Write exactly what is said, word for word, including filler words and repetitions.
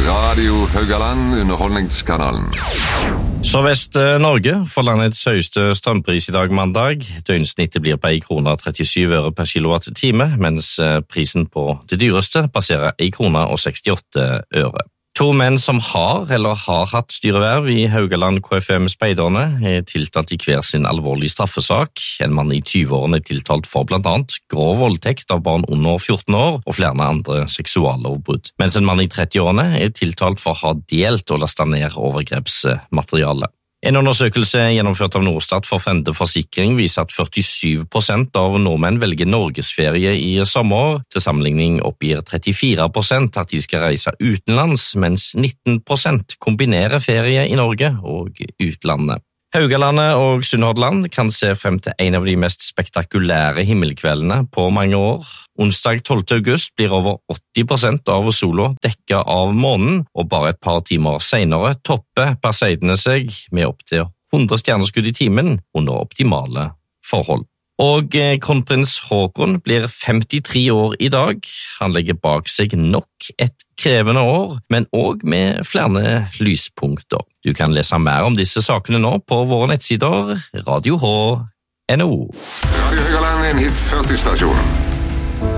Radio Haugaland, underholdningskanalen. Så Vest-Norge får landets høyeste strømpris i dag mandag. Døgnsnittet blir på en krone og trettisju øre per kilowatt-time, mens prisen på det dyreste passerer en krone og sekstiåtte øre. To menn som har eller har hatt styreverv i Haugaland K F M Speiderne er tiltalt i hver sin alvorlig straffesak. En mann i tyve-årene er tiltalt for blant annet grov voldtekt av barn under fjorten år og flere andre seksuallovbrudd, mens en mann i tretti-årene er tiltalt for å ha delt og lastet ned overgrepsmateriale. En undersøkelse gjennomført av Norstat for Frende Forsikring viser at førtisju prosent av nordmenn velger norgesferie i sommer. Til sammenligning oppgir trettifire prosent at de skal reise utenlands, mens nitten prosent kombinerer ferie i Norge og utlandet. Haugalandet og Sunnhordland kan se frem til en av de mest spektakulære himmelkveldene på mange år. Onsdag tolvte august blir over åtti prosent av sola dekket av månen, og bare et par timer senere topper Perseidene seg med opp til hundre stjerneskudd i timen under optimale forhold. Og kronprins Haakon blir femtitre år i dag. Han legger bak seg nok et krevende år, men også med flere lyspunkter. Du kan lese mer om disse sakene nå på våre nettsider radio h punktum n o. Radio Haugaland, en hit førti-stasjon.